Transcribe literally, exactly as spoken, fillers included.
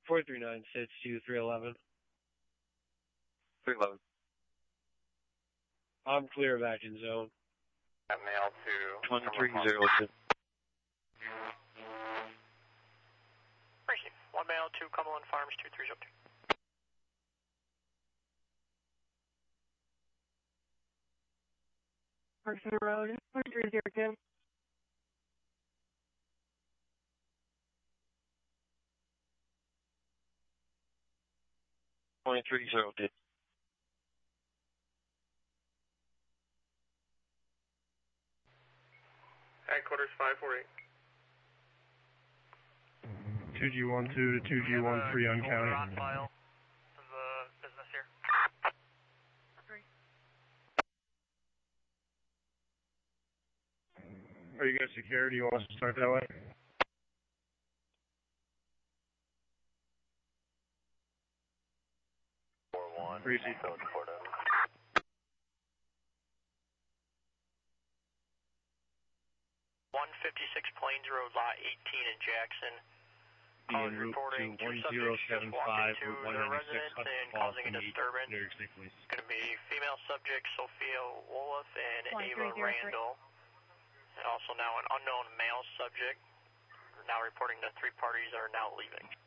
four three nine six two three eleven. three eleven. I'm clear of action zone. Mail to one three zero two. Received. One mail to Cumberland Farms two three zero two. Parkson Road, one three zero two. twenty-three zero two. Headquarters five four eight. two G one two to two G one three on county. On file of the business here. Are you guys security? You want us to start that way? four one. Receive. Code Florida. one fifty-six Plains Road, lot eighteen in Jackson. Call is reporting two subjects just walking to their residence and causing a disturbance. It's going to be female subject Sophia Wolof and Ava Randall. And also now an unknown male subject. We're now reporting that three parties are now leaving.